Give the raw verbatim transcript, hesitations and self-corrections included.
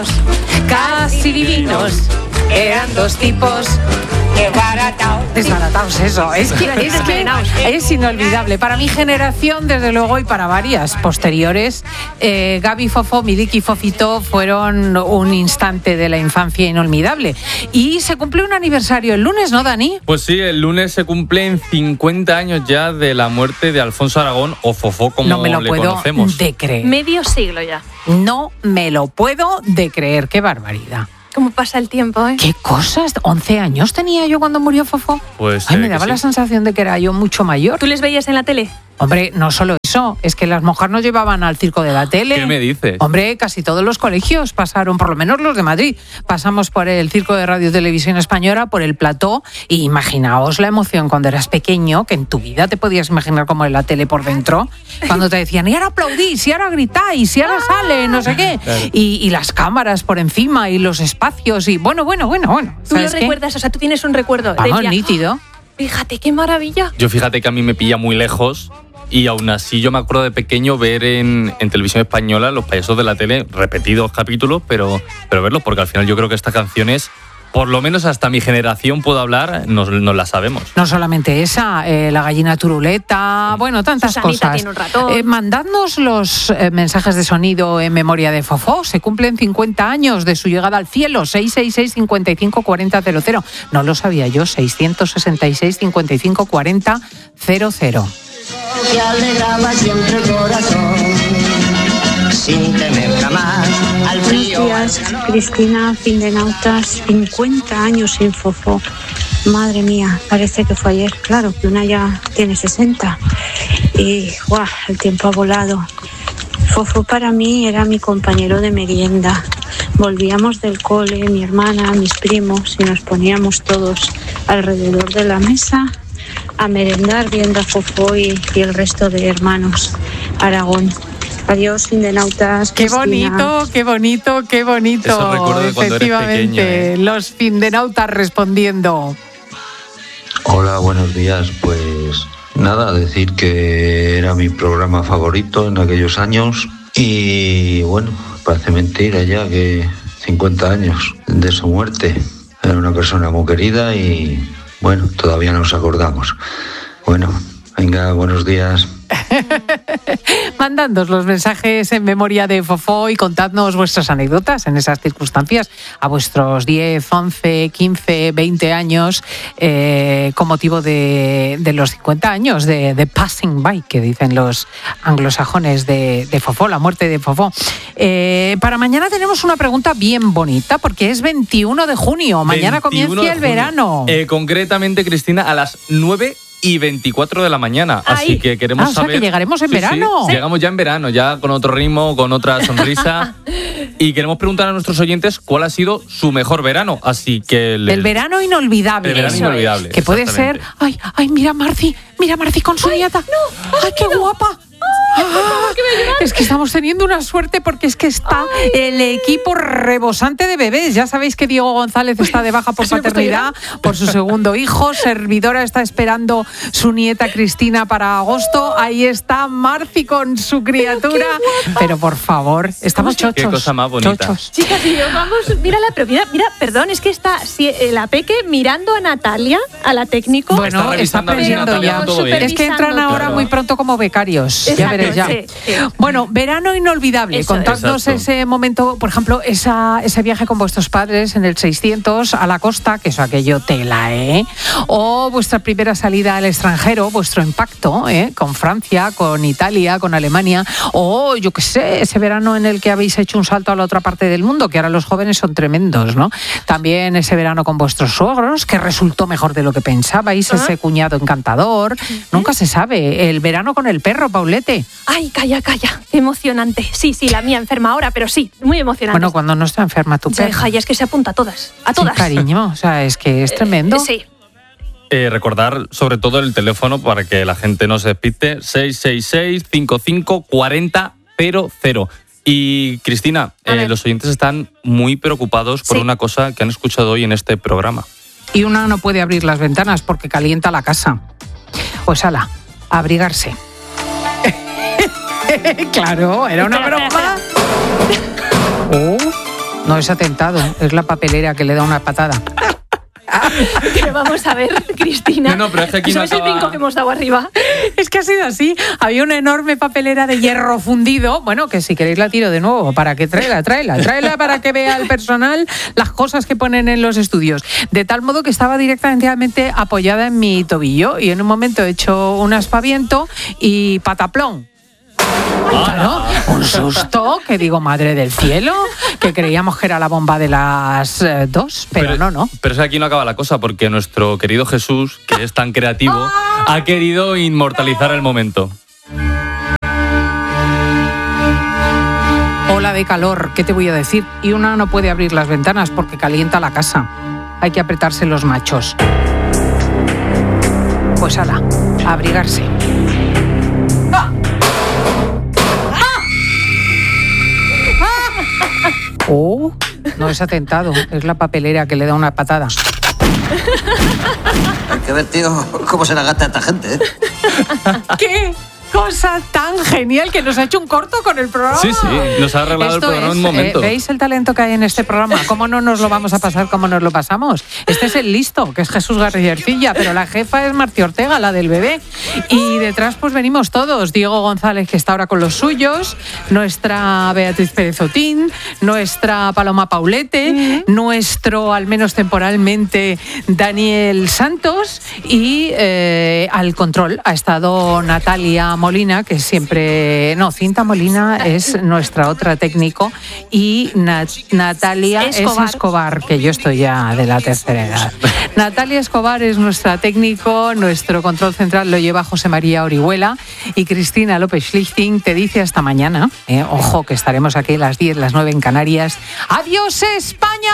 Casi divinos, eran dos tipos desbaratados. Desbaratados, eso. Es que, es, que es inolvidable. Para mi generación, desde luego, y para varias posteriores, eh, Gaby, Fofó, Miliki y Fofito fueron un instante de la infancia inolvidable. Y se cumplió un aniversario el lunes, ¿no, Dani? Pues sí, el lunes se cumplen cincuenta años ya de la muerte de Alfonso Aragón, o Fofó, como no me lo le puedo conocemos. de creer. Medio siglo ya. No me lo puedo de creer. Qué barbaridad. ¿Cómo pasa el tiempo, eh? ¿Qué cosas? ¿once años tenía yo cuando murió Fofó? Pues Ay, eh, me daba que la sí. sensación de que era yo mucho mayor. ¿Tú les veías en la tele? Hombre, no solo eso, es que las monjas nos llevaban al circo de la tele. ¿Qué me dices? Hombre, casi todos los colegios pasaron, por lo menos los de Madrid, pasamos por el circo de Radio y Televisión Española, por el plató, y imaginaos la emoción cuando eras pequeño, que en tu vida te podías imaginar cómo era la tele por dentro, cuando te decían, y ahora aplaudís, y ahora gritáis, y ahora sale, no sé qué, Claro. y, y las cámaras por encima, y los espacios, y bueno, bueno, bueno, bueno. ¿Tú lo ¿sabes qué? recuerdas? O sea, tú tienes un recuerdo. Vamos, Decía, nítido. fíjate, qué maravilla. Yo fíjate que a mí me pilla muy lejos y aún así yo me acuerdo de pequeño ver en, en televisión española los payasos de la tele, repetidos capítulos, pero, pero verlos, porque al final yo creo que estas canciones, por lo menos hasta mi generación puedo hablar, nos, nos las sabemos. No solamente esa, eh, la gallina turuleta, bueno, tantas Susanita cosas. tiene un ratón. Eh, mandadnos los eh, mensajes de sonido en memoria de Fofó. Se cumplen cincuenta años de su llegada al cielo. seis seis seis, cinco cinco cuatro cero cero cero. No lo sabía yo. seiscientos sesenta y seis, cincuenta y cinco cuarenta cero cero. Que alegraba siempre el corazón, sin temer jamás al frío. Buenos días, Cristina, Findenautas, cincuenta años sin Fofó. Madre mía, parece que fue ayer. Claro, que una ya tiene sesenta. Y ¡guau! El tiempo ha volado. Fofó para mí era mi compañero de merienda. Volvíamos del cole, mi hermana, mis primos, y nos poníamos todos alrededor de la mesa a merendar viendo a Fofó y, y el resto de hermanos Aragón. Adiós, Findenautas. Qué Cristina. bonito, qué bonito, qué bonito. Eso recuerdo de cuando eres Efectivamente, pequeño, ¿eh? los Findenautas respondiendo. Hola, buenos días. Pues nada, decir que era mi programa favorito en aquellos años y bueno, parece mentira ya que cincuenta años de su muerte. Era una persona muy querida y bueno, todavía nos acordamos. Bueno, venga, buenos días. Mandadnos los mensajes en memoria de Fofó y contadnos vuestras anécdotas en esas circunstancias a vuestros diez, once, quince, veinte años eh, con motivo de, de los cincuenta años de, de Passing By, que dicen los anglosajones de, de Fofó, la muerte de Fofó. Eh, para mañana tenemos una pregunta bien bonita porque es veintiuno de junio. Mañana veintiuno comienza de el junio. verano. Eh, concretamente, Cristina, a las nueve y veinticuatro de la mañana. Ay. Así que queremos Ah, o sea, saber. que llegaremos en Sí, sí, verano. llegamos ya en verano, ya con otro ritmo, con otra sonrisa. Y queremos preguntar a nuestros oyentes cuál ha sido su mejor verano. Así que. le- El verano inolvidable. El verano Eso inolvidable, es. Que puede ser. exactamente. Ay, ay, mira Marci, mira Marci con su nieta. Ay, qué guapa. Ah, es que estamos teniendo una suerte porque es que está el equipo rebosante de bebés. Ya sabéis que Diego González está de baja por Casi me he puesto paternidad por su segundo hijo. Servidora está esperando su nieta Cristina para agosto. Ahí está Marci con su criatura. Pero por favor, estamos chochos. Qué cosa más bonita. Chochos. Chicas, y yo, vamos, mírala, pero mira, mira, perdón, es que está si, eh, la Peque mirando a Natalia, a la técnico. Bueno, está revisando a ver si aprendiendo Natalia ya. está todo bien. Es que entran ahora Claro. muy pronto como becarios. Ya Exacto, veréis ya. sí, sí. Bueno, verano inolvidable. Eso es. Contadnos Exacto. ese momento, por ejemplo, esa, ese viaje con vuestros padres en el seiscientos a la costa, que eso aquello tela, ¿eh? O vuestra primera salida al extranjero, vuestro impacto, ¿eh? Con Francia, con Italia, con Alemania. O, yo qué sé, ese verano en el que habéis hecho un salto a la otra parte del mundo, que ahora los jóvenes son tremendos, ¿no? También ese verano con vuestros suegros, que resultó mejor de lo que pensabais, ese cuñado encantador. Nunca se sabe. El verano con el perro, Paulete. Ay, calla, calla, qué emocionante. Sí, sí, la mía enferma ahora, pero sí, muy emocionante. Bueno, cuando no está enferma tu Ya, perro. hija, ya es que se apunta a todas, a Sí, todas. cariño, o sea, es que es tremendo. Eh, sí. Eh, recordar sobre todo el teléfono para que la gente no se despiste, seis seis seis, cinco cinco cuatro cero cero cero. Y Cristina, A eh, ver. los oyentes están muy preocupados por Sí. una cosa que han escuchado hoy en este programa. Y una no puede abrir las ventanas porque calienta la casa. Pues ala, a abrigarse. Claro, era una Espera, espera, broma. Oh, No es atentado, es la papelera que le da una patada. Pero vamos a ver, Cristina. No, no, pero es que aquí no ¿Sabes el acaba- brinco que hemos dado arriba? Es que ha sido así. Había una enorme papelera de hierro fundido. Bueno, que si queréis la tiro de nuevo. Para que tráela, tráela, tráela para que vea el personal las cosas que ponen en los estudios. De tal modo que estaba directamente apoyada en mi tobillo y en un momento he hecho un aspaviento y pataplón. Claro, un susto, que digo, madre del cielo, que creíamos que era la bomba de las eh, dos, pero, no, no. Pero es que aquí no acaba la cosa, porque nuestro querido Jesús, que es tan creativo, ha querido inmortalizar el momento. Ola de calor, ¿qué te voy a decir? Y una no puede abrir las ventanas porque calienta la casa. Hay que apretarse los machos. Pues ala, a abrigarse. ¡Ah! Oh, no es atentado, es la papelera que le da una patada. Hay que ver, tío, cómo se la gasta esta gente, ¿eh? ¿Qué? Cosa tan genial que nos ha hecho un corto con el programa. Sí, sí, nos ha arreglado Esto el programa es, en un momento. eh, ¿Veis el talento que hay en este programa? ¿Cómo no nos lo vamos a pasar como nos lo pasamos? Este es el listo, que es Jesús García, pero la jefa es Martí Ortega, la del bebé. Y detrás pues venimos todos. Diego González, que está ahora con los suyos, nuestra Beatriz Pérez Otín, nuestra Paloma Paulete, nuestro, al menos temporalmente, Daniel Santos y eh, al control ha estado Natalia Molina, que siempre... No, Cinta Molina es nuestra otra técnico y Nat, Natalia Escobar. es Escobar, que yo estoy ya de la tercera edad. Natalia Escobar es nuestra técnico, nuestro control central lo lleva José María Orihuela y Cristina López Schlichting te dice hasta mañana. Eh, ojo, que estaremos aquí a las diez, las nueve en Canarias. ¡Adiós, España!